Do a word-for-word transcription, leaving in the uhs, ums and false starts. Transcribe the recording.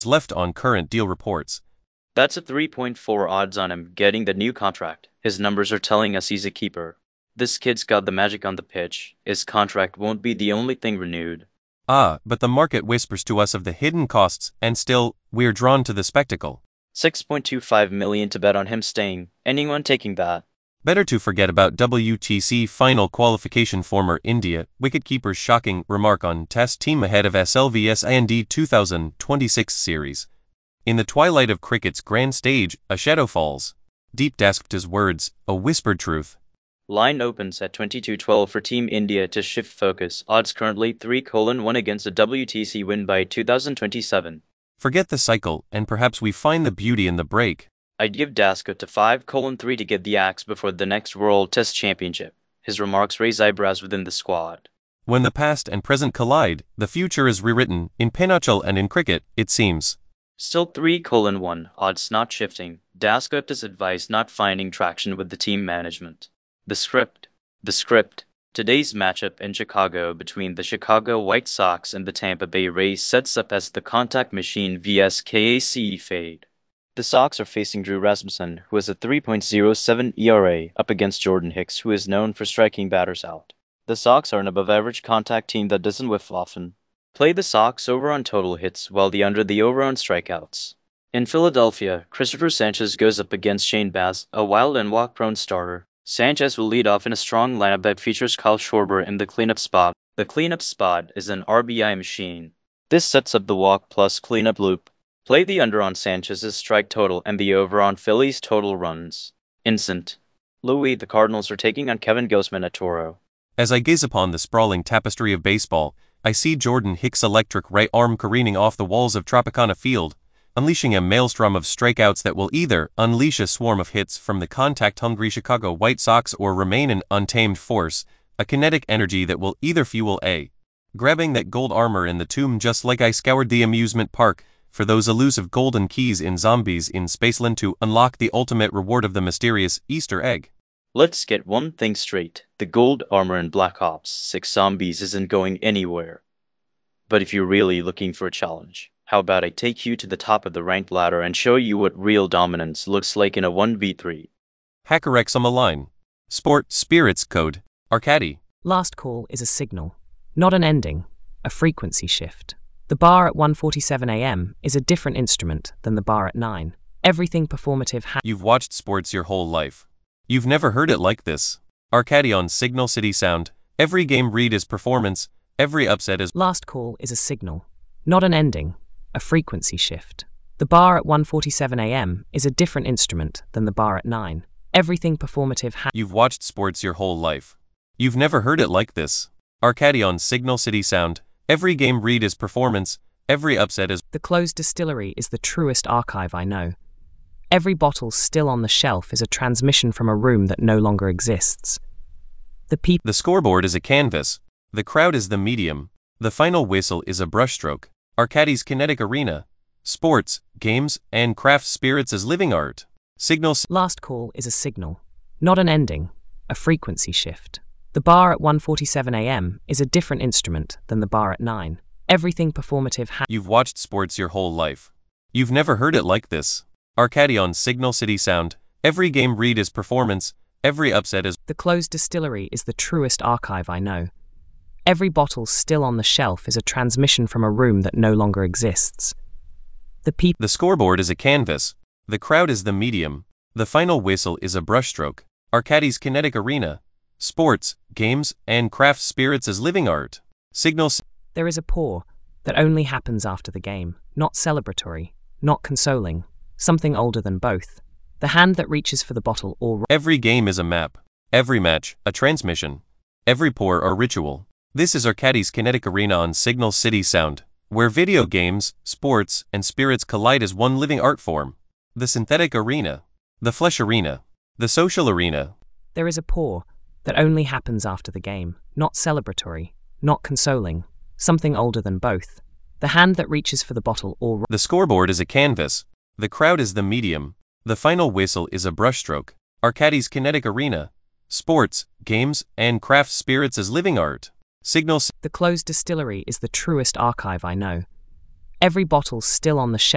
left on current deal reports. That's a three point four odds on him getting the new contract. His numbers are telling us he's a keeper. This kid's got the magic on the pitch. His contract won't be the only thing renewed. Ah, but the market whispers to us of the hidden costs, and still, we're drawn to the spectacle. six point two five million to bet on him staying. Anyone taking that? Better to forget about W T C final qualification. Former India wicketkeeper's shocking remark on Test team ahead of S L V S I N D two thousand twenty-six series. In the twilight of cricket's grand stage, a shadow falls. Deep gasped his words, a whispered truth. Line opens at twenty-two twelve for Team India to shift focus. Odds currently three colon one against a W T C win by two thousand twenty-seven. Forget the cycle, and perhaps we find the beauty in the break. I'd give Daska to five colon three to get the axe before the next World Test Championship. His remarks raise eyebrows within the squad. When the past and present collide, the future is rewritten, in pinochle and in cricket, it seems. Still three colon one, odds not shifting. Daska upped his advice not finding traction with the team management. The script. The script. Today's matchup in Chicago between the Chicago White Sox and the Tampa Bay Rays sets up as the contact machine versus K A C fade. The Sox are facing Drew Rasmussen, who has a three point oh seven E R A, up against Jordan Hicks, who is known for striking batters out. The Sox are an above-average contact team that doesn't whiff often. Play the Sox over on total hits, while the under the over on strikeouts. In Philadelphia, Christopher Sanchez goes up against Shane Baz, a wild and walk-prone starter. Sanchez will lead off in a strong lineup that features Kyle Schwarber in the cleanup spot. The cleanup spot is an R B I machine. This sets up the walk plus cleanup loop. Play the under on Sanchez's strike total and the over on Philly's total runs. Instant. Louis, the Cardinals are taking on Kevin Gausman at Toro. As I gaze upon the sprawling tapestry of baseball, I see Jordan Hicks' electric right arm careening off the walls of Tropicana Field, unleashing a maelstrom of strikeouts that will either unleash a swarm of hits from the contact-hungry Chicago White Sox or remain an untamed force, a kinetic energy that will either fuel a grabbing that gold armor in the tomb just like I scoured the amusement park for those elusive golden keys in Zombies in Spaceland to unlock the ultimate reward of the mysterious Easter egg. Let's get one thing straight. The gold armor in Black Ops six Zombies isn't going anywhere. But if you're really looking for a challenge, how about I take you to the top of the ranked ladder and show you what real dominance looks like in a one v three. HackerX on the line. Sport Spirits Code. Arcadi. Last call is a signal, not an ending, a frequency shift. The bar at one forty-seven a m is a different instrument than the bar at nine. Everything performative ha- You've watched sports your whole life. You've never heard it like this. Arcadi on Signal City Sound. Every game read is performance, every upset is... Last call is a signal, not an ending, a frequency shift. The bar at one forty-seven a m is a different instrument than the bar at nine. Everything performative ha- You've watched sports your whole life. You've never heard it like this. Arcadi on Signal City Sound. Every game read is performance, every upset is... The closed distillery is the truest archive I know. Every bottle still on the shelf is a transmission from a room that no longer exists. The people... The scoreboard is a canvas. The crowd is the medium. The final whistle is a brushstroke. Arcadi's kinetic arena. Sports, games, and craft spirits as living art. Signal... Last call is a signal, not an ending, a frequency shift. The bar at one forty-seven a m is a different instrument than the bar at nine. Everything performative ha- You've watched sports your whole life. You've never heard it like this. Arcadi on Signal City Sound. Every game read is performance, every upset is... The closed distillery is the truest archive I know. Every bottle still on the shelf is a transmission from a room that no longer exists. The people... The scoreboard is a canvas. The crowd is the medium. The final whistle is a brushstroke. Arcadi's kinetic arena. Sports, games, and craft spirits as living art. Signal... There is a pour that only happens after the game, not celebratory, not consoling, something older than both. The hand that reaches for the bottle or... Every game is a map. Every match, a transmission. Every pour, a ritual. This is Arcadi's kinetic arena on Signal City Sound, where video games, sports, and spirits collide as one living art form. The synthetic arena. The flesh arena. The social arena. There is a pour that only happens after the game, not celebratory, not consoling, something older than both. The hand that reaches for the bottle or... The scoreboard is a canvas. The crowd is the medium. The final whistle is a brushstroke. Arcadi's kinetic arena. Sports, games, and craft spirits as living art. Signal... The closed distillery is the truest archive I know. Every bottle still on the shelf